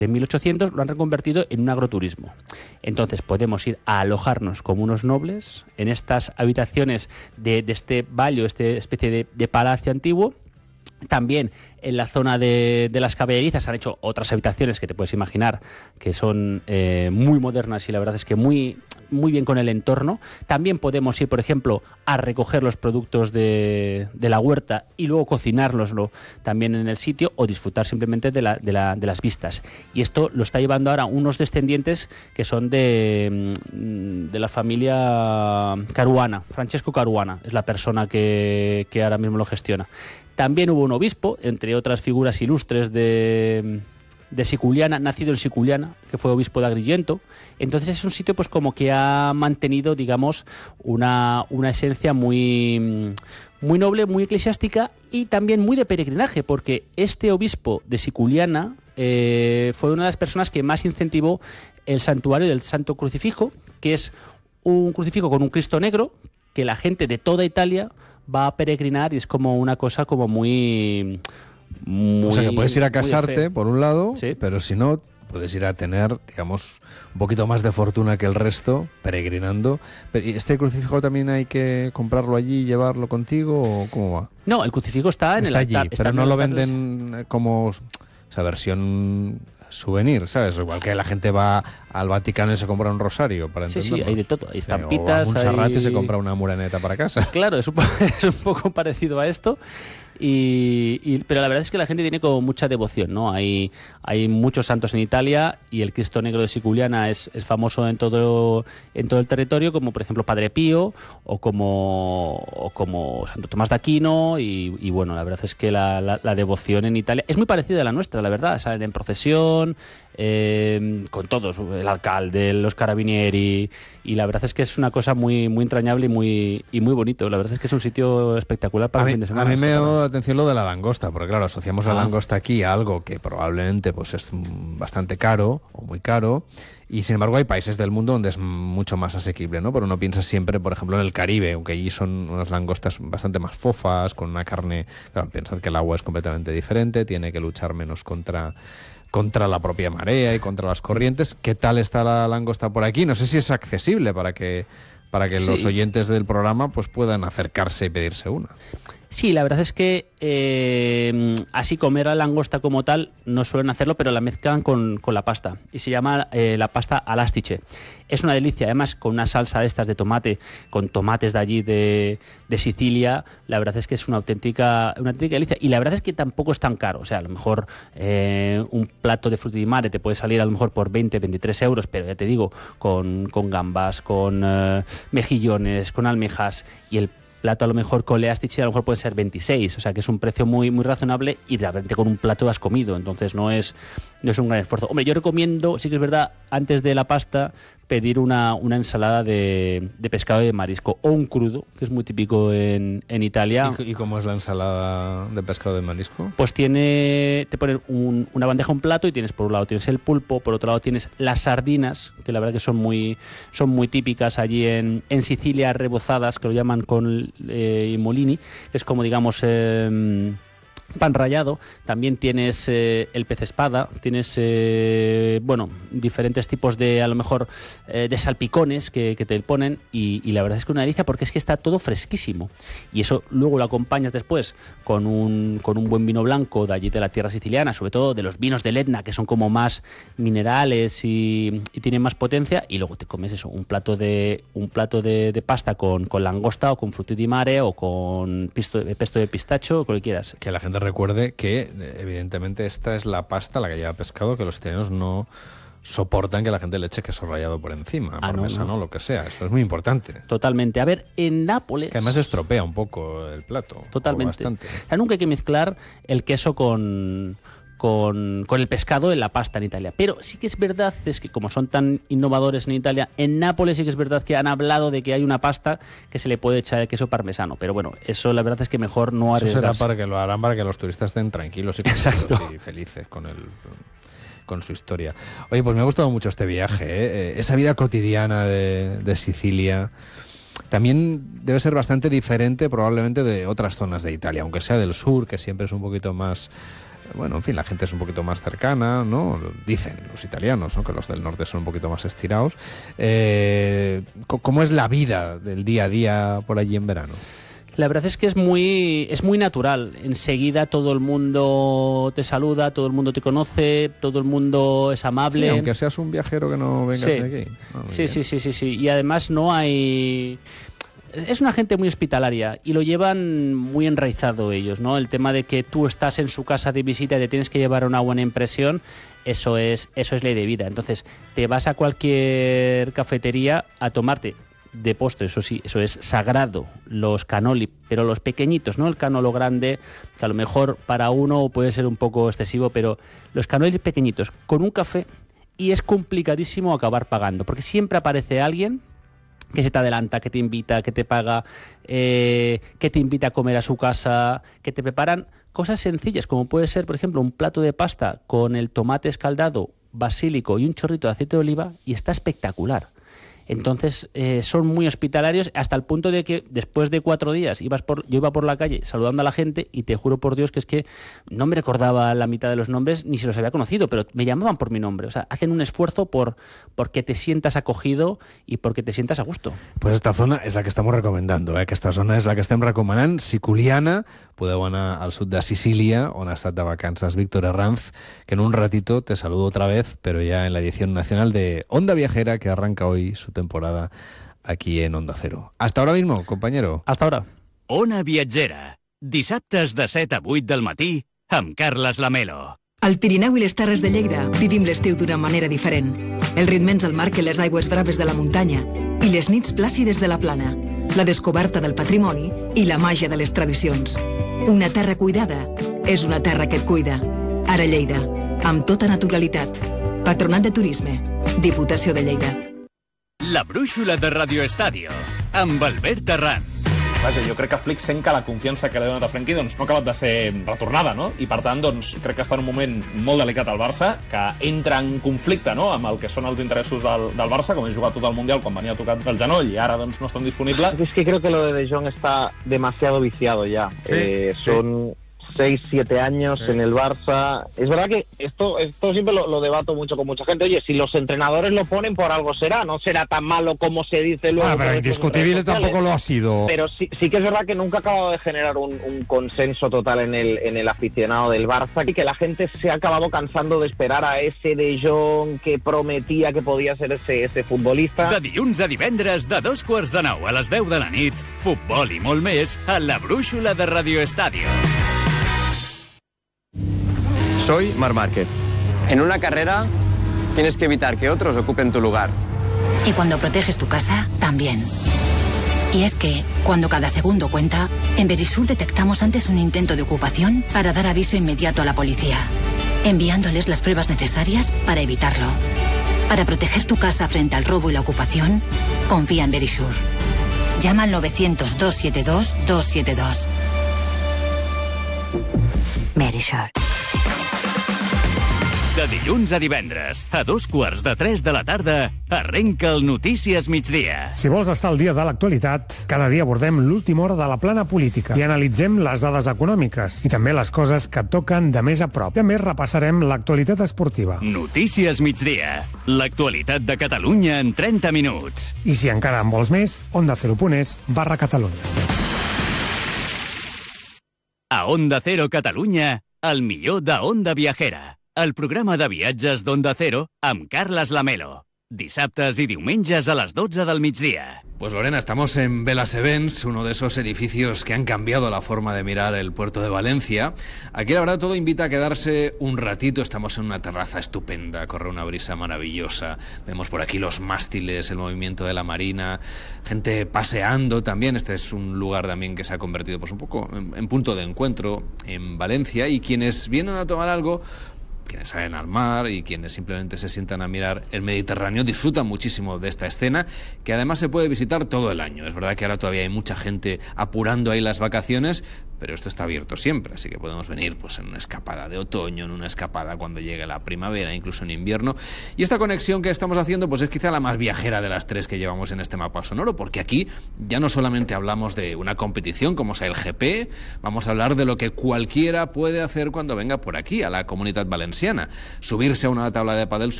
de 1800 lo han reconvertido en un agroturismo. Entonces podemos ir a alojarnos como unos nobles en estas habitaciones de este valle, esta especie de palacio antiguo. También en la zona de las caballerizas han hecho otras habitaciones que te puedes imaginar que son muy modernas y la verdad es que muy bien con el entorno. También podemos ir, por ejemplo, a recoger los productos de la huerta y luego cocinárnoslo también en el sitio o disfrutar simplemente de las vistas. Y esto lo está llevando ahora unos descendientes que son de la familia Caruana. Francesco Caruana es la persona que ahora mismo lo gestiona. También hubo un obispo, entre otras figuras ilustres de Siculiana, nacido en Siculiana, que fue obispo de Agrigento. Entonces es un sitio pues como que ha mantenido, digamos, una esencia muy noble, muy eclesiástica y también muy de peregrinaje, porque este obispo de Siculiana fue una de las personas que más incentivó el santuario del Santo Crucifijo, que es un crucifijo con un Cristo negro que la gente de toda Italia va a peregrinar y es como una cosa como muy o sea que puedes ir a casarte, por un lado, sí, pero si no, puedes ir a tener, digamos, un poquito más de fortuna que el resto, peregrinando. ¿Este crucifijo también hay que comprarlo allí y llevarlo contigo o cómo va? No, el crucifijo está en el altar. Allí, pero no lo venden como versión souvenir, ¿sabes? Igual que la gente va al Vaticano y se compra un rosario, para entenderlo. Sí, hay de todo. Hay estampitas. O a Montserrat y se compra una muraneta para casa. Claro, es un poco parecido a esto. Pero la verdad es que la gente tiene como mucha devoción, ¿no? Hay muchos santos en Italia y el Cristo Negro de Siculiana es famoso en todo el territorio, como por ejemplo Padre Pío o como Santo Tomás de Aquino y bueno, la verdad es que la devoción en Italia es muy parecida a la nuestra, la verdad. Salen en procesión con todos, el alcalde, los carabinieri, y la verdad es que es una cosa muy entrañable y muy bonito. La verdad es que es un sitio espectacular para un fin de semana. A mí me llamó la atención lo de la langosta, porque claro, asociamos la langosta aquí a algo que probablemente pues es bastante caro o muy caro, y sin embargo hay países del mundo donde es mucho más asequible, ¿no? Pero uno piensa siempre, por ejemplo, en el Caribe, aunque allí son unas langostas bastante más fofas, con una carne, claro, pensad que el agua es completamente diferente, tiene que luchar menos contra la propia marea y contra las corrientes. ¿Qué tal está la langosta por aquí? No sé si es accesible para que sí, los oyentes del programa pues puedan acercarse y pedirse una. Sí, la verdad es que así comer la langosta como tal no suelen hacerlo, pero la mezclan con la pasta y se llama la pasta all'astice. Es una delicia, además con una salsa de estas de tomate, con tomates de allí de Sicilia. La verdad es que es una auténtica delicia y la verdad es que tampoco es tan caro. O sea, a lo mejor un plato de frutti di mare te puede salir a lo mejor por 20-23 euros, pero ya te digo, con gambas, con mejillones, con almejas, y el plato a lo mejor con leastiche a lo mejor puede ser 26, o sea que es un precio muy razonable y realmente con un plato has comido, entonces no es un gran esfuerzo. Hombre, yo recomiendo, sí que es verdad, antes de la pasta pedir una ensalada de pescado y de marisco o un crudo, que es muy típico en Italia. ¿Y cómo es la ensalada de pescado y de marisco? Pues te ponen una bandeja, un plato, y tienes por un lado tienes el pulpo, por otro lado tienes las sardinas, que la verdad que son muy típicas allí en Sicilia, rebozadas, que lo llaman con i molini, que es como digamos pan rallado. También tienes el pez espada, tienes diferentes tipos de, a lo mejor, de salpicones que te ponen, y la verdad es que una delicia, porque es que está todo fresquísimo, y eso luego lo acompañas después con un buen vino blanco de allí de la tierra siciliana, sobre todo de los vinos del Etna, que son como más minerales y tienen más potencia, y luego te comes eso, un plato de pasta con langosta o con frutti di mare o con pesto de pistacho, o con lo que quieras. Que la gente recuerde que evidentemente esta es la pasta, la que lleva pescado, que los italianos no soportan que la gente le eche queso rallado por encima, parmesano, lo que sea. Eso es muy importante. Totalmente. A ver, en Nápoles... Que además estropea un poco el plato. Totalmente. Bastante. O sea, nunca hay que mezclar el queso con el pescado en la pasta en Italia. Pero sí que es verdad, es que como son tan innovadores en Italia, en Nápoles sí que es verdad que han hablado de que hay una pasta que se le puede echar el queso parmesano. Pero bueno, eso la verdad es que mejor no arriesgarse. Eso será para que lo harán, para que los turistas estén tranquilos y contentos y felices con su historia. Oye, pues me ha gustado mucho este viaje, ¿eh? Esa vida cotidiana de Sicilia también debe ser bastante diferente probablemente de otras zonas de Italia, aunque sea del sur, que siempre es un poquito más bueno, en fin, la gente es un poquito más cercana, ¿no? Dicen los italianos, ¿no?, que los del norte son un poquito más estirados. ¿Cómo es la vida del día a día por allí en verano? La verdad es que es muy natural. Enseguida todo el mundo te saluda, todo el mundo te conoce, todo el mundo es amable. Sí, aunque seas un viajero que no vengas de aquí. Sí. Y además no hay... Es una gente muy hospitalaria y lo llevan muy enraizado ellos, ¿no? El tema de que tú estás en su casa de visita y te tienes que llevar una buena impresión, eso es ley de vida. Entonces, te vas a cualquier cafetería a tomarte de postre, eso sí, eso es sagrado, los cannoli, pero los pequeñitos, no el canolo grande, que a lo mejor para uno puede ser un poco excesivo, pero los cannoli pequeñitos con un café, y es complicadísimo acabar pagando, porque siempre aparece alguien que se te adelanta, que te invita, que te paga, que te invita a comer a su casa, que te preparan cosas sencillas, como puede ser, por ejemplo, un plato de pasta con el tomate escaldado, basílico y un chorrito de aceite de oliva, y está espectacular. Entonces son muy hospitalarios, hasta el punto de que después de 4 días yo iba por la calle saludando a la gente y te juro por Dios que es que no me recordaba la mitad de los nombres ni se los había conocido, pero me llamaban por mi nombre. O sea, hacen un esfuerzo por que te sientas acogido i porque te sientas a gusto. Pues esta zona és la que estem recomendant, Aquesta zona és la que estem recomanant, Siculiana. Podeu anar al sud de Sicília, on ha estat de vacances Víctor Herranz, que en un ratito te saludo otra vez, pero ya en la edición nacional de Onda Viajera, que arranca hoy su temporada aquí en Onda Cero. Hasta ahora mismo, compañero. Hasta ahora. Ona Viatgera. Dissabtes de 7 a 8 del matí amb Carles Lamelo. Al Pirineu i les Terres de Lleida vivim l'estiu d'una manera diferent. El ritme ens el marquen les aigües braves de la muntanya i les nits plàcides de la plana, la descoberta del patrimoni i la màgia de les tradicions. Una terra cuidada és una terra que et cuida. Ara Lleida, amb tota naturalitat. Patronat de Turisme, Diputació de Lleida. La brúixola de Radio Estadio, amb Albert Terran. Vaja, jo crec que Flick sent que la confiança que li ha donat a Frenkie no ha acabat de ser retornada, no? I per tant, crec que està en un moment molt delicat al Barça, que entra en conflicte, no?, amb el que són els interessos del Barça, com és jugar tot el Mundial quan venia tocat el genoll i ara no estan disponibles. Es que creo que lo de Jong está demasiado viciado ya. Son 6-7 años en el Barça. Es verdad que esto siempre lo debato mucho con mucha gente. Oye, si los entrenadores lo ponen, por algo será. No será tan malo como se dice luego. Pero indiscutible tampoco lo ha sido. Pero sí que es verdad que nunca ha acabado de generar un consenso total en el aficionado del Barça, y que la gente se ha acabado cansando de esperar a ese De Jong que prometía que podía ser ese futbolista. De dilluns a divendres, de 8:45 a les 10 de la nit, futbol i molt més a la brúixola de Radio Estadio. Soy Marc Márquez. En una carrera tienes que evitar que otros ocupen tu lugar. Y cuando proteges tu casa, también. Y es que, cuando cada segundo cuenta, en Verisur detectamos antes un intento de ocupación para dar aviso inmediato a la policía, enviándoles las pruebas necesarias para evitarlo. Para proteger tu casa frente al robo y la ocupación, confía en Verisur. Llama al 900-272-272. Verisur. De dilluns a divendres, a 2:45 de la tarda, arrenca el Notícies Migdia. Si vols estar al dia de l'actualitat, cada dia abordem l'última hora de la plana política i analitzem les dades econòmiques i també les coses que toquen de més a prop. També repassarem l'actualitat esportiva. Notícies Migdia. L'actualitat de Catalunya en 30 minuts. I si encara en vols més, ondacero.es/Catalunya. A Onda Cero Catalunya, el millor de Onda Viajera. El programa de viatges d'Onda Cero amb Carles Lamelo. Dissabtes y diumenges a las 12 del migdia. Pues Lorena, estamos en Velas Events, uno de esos edificios que han cambiado la forma de mirar el puerto de Valencia. Aquí la verdad todo invita a quedarse un ratito, estamos en una terraza estupenda, corre una brisa maravillosa, vemos por aquí los mástiles, el movimiento de la marina, gente paseando también. Este es un lugar también que se ha convertido pues un poco en punto de encuentro en Valencia, y quienes vienen a tomar algo, quienes salen al mar y quienes simplemente se sientan a mirar el Mediterráneo, disfrutan muchísimo de esta escena, que además se puede visitar todo el año. Es verdad que ahora todavía hay mucha gente apurando ahí las vacaciones, pero esto está abierto siempre, así que podemos venir pues en una escapada de otoño, en una escapada cuando llegue la primavera, incluso en invierno. Y esta conexión que estamos haciendo pues es quizá la más viajera de las tres que llevamos en este mapa sonoro, porque aquí ya no solamente hablamos de una competición como sea el GP, vamos a hablar de lo que cualquiera puede hacer cuando venga por aquí, a la Comunitat Valenciana. Subirse a una tabla de pádel